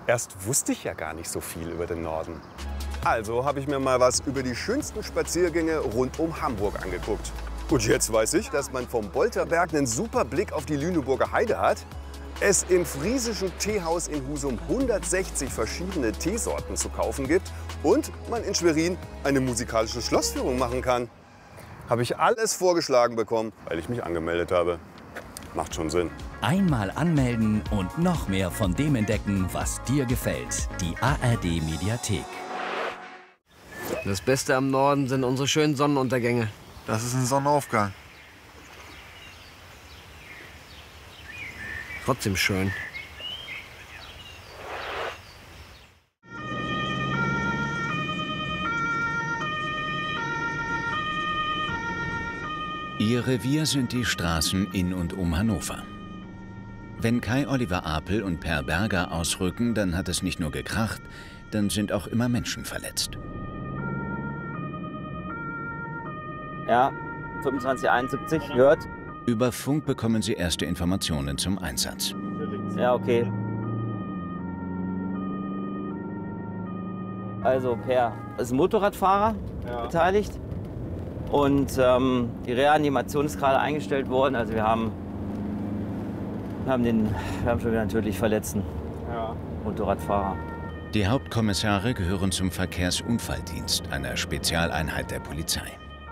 Erst wusste ich ja gar nicht so viel über den Norden. Also habe ich mir mal was über die schönsten Spaziergänge rund um Hamburg angeguckt. Und jetzt weiß ich, dass man vom Bolterberg einen super Blick auf die Lüneburger Heide hat, es im friesischen Teehaus in Husum 160 verschiedene Teesorten zu kaufen gibt und man in Schwerin eine musikalische Schlossführung machen kann. Habe ich alles vorgeschlagen bekommen, weil ich mich angemeldet habe. Macht schon Sinn. Einmal anmelden und noch mehr von dem entdecken, was dir gefällt. Die ARD Mediathek. Das Beste am Norden sind unsere schönen Sonnenuntergänge. Das ist ein Sonnenaufgang. Trotzdem schön. Ihr Revier sind die Straßen in und um Hannover. Wenn Kai-Oliver Apel und Per Berger ausrücken, dann hat es nicht nur gekracht, dann sind auch immer Menschen verletzt. Ja, 2571, gehört. Über Funk bekommen sie erste Informationen zum Einsatz. Ja, okay. Also Per ist ein Motorradfahrer beteiligt. Und die Reanimation ist gerade eingestellt worden. Also wir haben schon wieder einen tödlich verletzten Motorradfahrer. Die Hauptkommissare gehören zum Verkehrsunfalldienst, einer Spezialeinheit der Polizei.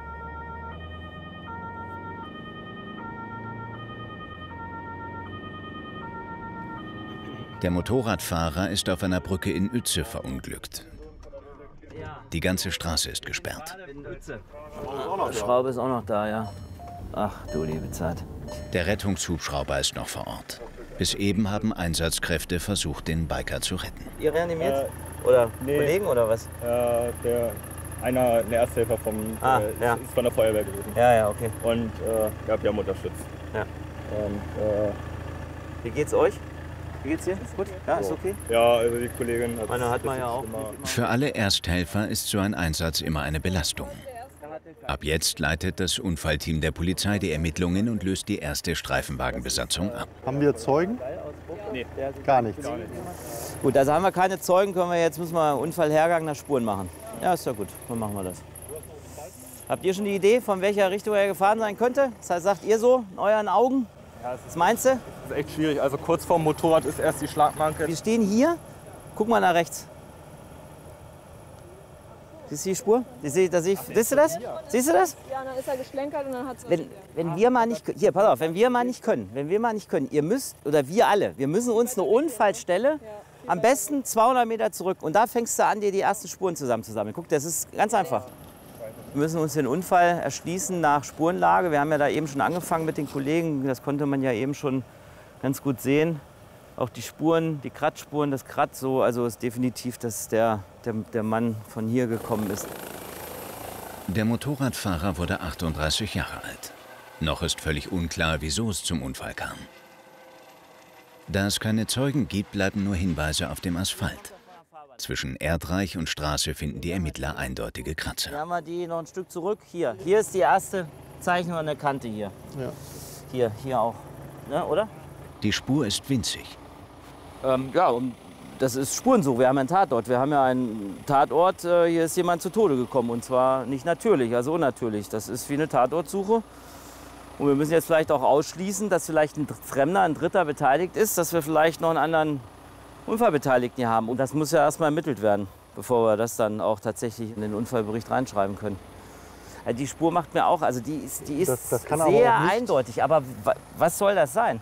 Der Motorradfahrer ist auf einer Brücke in Uetze verunglückt. Die ganze Straße ist gesperrt. Die Schraube ist auch noch da, ja. Ach du liebe Zeit. Der Rettungshubschrauber ist noch vor Ort. Bis eben haben Einsatzkräfte versucht, den Biker zu retten. Ihr reanimiert? Oder nee. Kollegen oder was? Einer Ersthelfer ist von der Feuerwehr gewesen. Ja, okay. Und wir haben unterstützt. Ja. Und, wie geht's euch? Wie geht's dir? Gut? Ja, ist okay? Ja, also die Kollegin hat man ja auch. Für alle Ersthelfer ist so ein Einsatz immer eine Belastung. Ab jetzt leitet das Unfallteam der Polizei die Ermittlungen und löst die erste Streifenwagenbesatzung ab. Haben wir Zeugen? Nee. Gar nichts. Gut, also haben wir keine Zeugen, müssen wir Unfallhergang nach Spuren machen. Ja, ist ja gut, dann machen wir das. Habt ihr schon die Idee, von welcher Richtung er gefahren sein könnte? Das heißt, sagt ihr so in euren Augen? Ja, was meinst du? Das ist echt schwierig. Also kurz vorm Motorrad ist erst die Schlagmanke. Wir stehen hier. Guck mal nach rechts. Siehst du die Spur? Siehst du das? Siehst du das? Ja, dann ist er geschlenkert und dann hat es. Wenn wir mal nicht, hier, pass auf, wenn wir mal nicht können, ihr müsst, oder wir alle, wir müssen uns eine Unfallstelle, am besten 200 Meter zurück. Und da fängst du an, dir die ersten Spuren zusammenzusammeln. Guck, das ist ganz einfach. Wir müssen uns den Unfall erschließen nach Spurenlage. Wir haben ja da eben schon angefangen mit den Kollegen. Das konnte man ja eben schon ganz gut sehen. Auch die Spuren, die Kratzspuren, das Kratz so. Also ist definitiv, dass der Mann von hier gekommen ist. Der Motorradfahrer wurde 38 Jahre alt. Noch ist völlig unklar, wieso es zum Unfall kam. Da es keine Zeugen gibt, bleiben nur Hinweise auf dem Asphalt. Zwischen Erdreich und Straße finden die Ermittler eindeutige Kratzer. Hier haben wir die noch ein Stück zurück. Hier ist die erste Zeichnung an der Kante hier. Ja. Hier auch, ne, oder? Die Spur ist winzig. Ja, und das ist Spurensuche. Wir haben einen Tatort. Wir haben ja einen Tatort, hier ist jemand zu Tode gekommen. Und zwar nicht natürlich, also unnatürlich. Das ist wie eine Tatortsuche. Und wir müssen jetzt vielleicht auch ausschließen, dass vielleicht ein Fremder, ein Dritter beteiligt ist, dass wir vielleicht noch einen anderen Unfallbeteiligten hier haben. Und das muss ja erstmal ermittelt werden, bevor wir das dann auch tatsächlich in den Unfallbericht reinschreiben können. Also die Spur macht mir auch, also die ist das sehr eindeutig. Aber was soll das sein?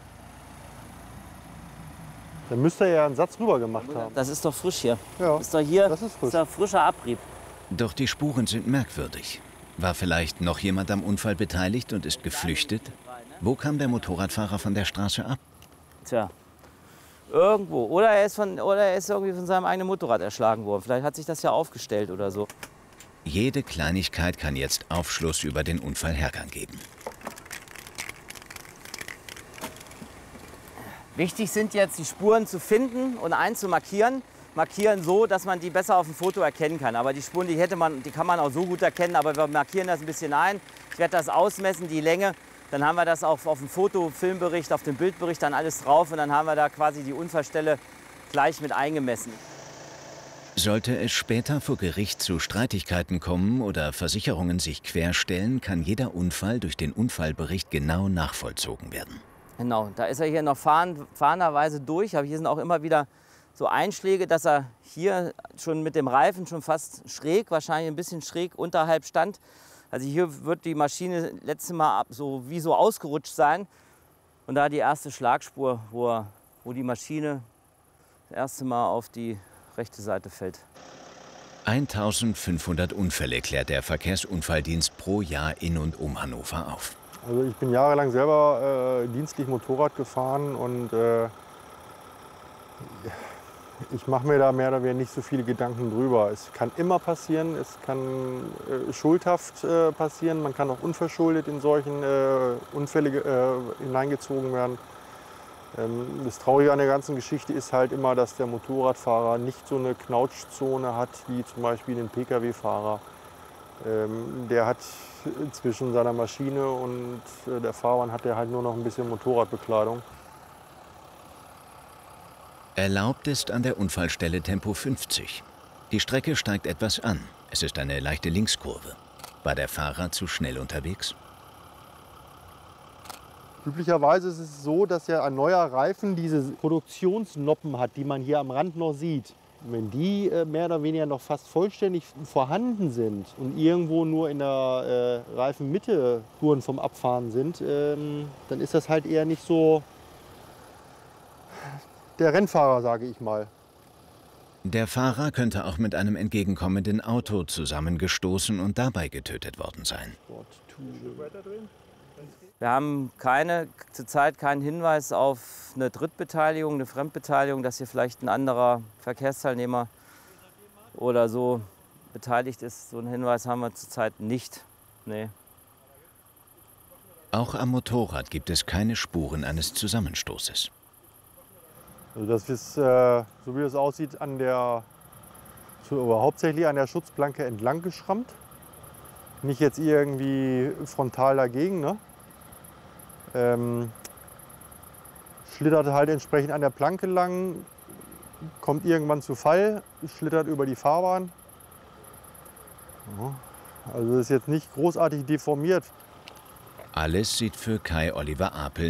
Dann müsste er ja einen Satz rüber gemacht haben. Das ist doch frisch hier. Ja, ist doch hier, das ist frisch. ist doch frischer Abrieb. Doch die Spuren sind merkwürdig. War vielleicht noch jemand am Unfall beteiligt und ist geflüchtet? Wo kam der Motorradfahrer von der Straße ab? Tja, irgendwo. Oder er ist irgendwie von seinem eigenen Motorrad erschlagen worden. Vielleicht hat sich das ja aufgestellt oder so. Jede Kleinigkeit kann jetzt Aufschluss über den Unfallhergang geben. Wichtig sind jetzt, die Spuren zu finden und einzumarkieren. Markieren so, dass man die besser auf dem Foto erkennen kann. Aber die Spuren, die kann man auch so gut erkennen, aber wir markieren das ein bisschen ein. Ich werde das ausmessen, die Länge. Dann haben wir das auch auf dem Foto, Filmbericht, auf dem Bildbericht dann alles drauf. Und dann haben wir da quasi die Unfallstelle gleich mit eingemessen. Sollte es später vor Gericht zu Streitigkeiten kommen oder Versicherungen sich querstellen, kann jeder Unfall durch den Unfallbericht genau nachvollzogen werden. Genau, da ist er hier noch fahrenderweise durch, aber hier sind auch immer wieder so Einschläge, dass er hier schon mit dem Reifen schon fast schräg, wahrscheinlich ein bisschen schräg unterhalb stand. Also hier wird die Maschine letztes Mal so ausgerutscht sein. Und da die erste Schlagspur, wo die Maschine das erste Mal auf die rechte Seite fällt. 1500 Unfälle klärt der Verkehrsunfalldienst pro Jahr in und um Hannover auf. Also ich bin jahrelang selber dienstlich Motorrad gefahren und ich mache mir da mehr oder weniger nicht so viele Gedanken drüber. Es kann immer passieren, es kann schuldhaft passieren, man kann auch unverschuldet in solchen Unfälle hineingezogen werden. Das Traurige an der ganzen Geschichte ist halt immer, dass der Motorradfahrer nicht so eine Knautschzone hat wie zum Beispiel den Pkw-Fahrer. Der hat zwischen seiner Maschine und der Fahrbahn hat er halt nur noch ein bisschen Motorradbekleidung. Erlaubt ist an der Unfallstelle Tempo 50. Die Strecke steigt etwas an. Es ist eine leichte Linkskurve. War der Fahrer zu schnell unterwegs? Üblicherweise ist es so, dass ja ein neuer Reifen diese Produktionsnoppen hat, die man hier am Rand noch sieht. Wenn die mehr oder weniger noch fast vollständig vorhanden sind und irgendwo nur in der Reifenmitte Spuren vom Abfahren sind, dann ist das halt eher nicht so der Rennfahrer, sage ich mal. Der Fahrer könnte auch mit einem entgegenkommenden Auto zusammengestoßen und dabei getötet worden sein. Wir haben zurzeit keinen Hinweis auf eine Drittbeteiligung, eine Fremdbeteiligung, dass hier vielleicht ein anderer Verkehrsteilnehmer oder so beteiligt ist. So einen Hinweis haben wir zurzeit nicht. Nee. Auch am Motorrad gibt es keine Spuren eines Zusammenstoßes. Also das ist, so wie es aussieht, hauptsächlich an der Schutzplanke entlang geschrammt. Nicht jetzt irgendwie frontal dagegen, ne? Schlittert halt entsprechend an der Planke lang, kommt irgendwann zu Fall, schlittert über die Fahrbahn. Ja, also ist jetzt nicht großartig deformiert. Alles sieht für Kai Oliver Apel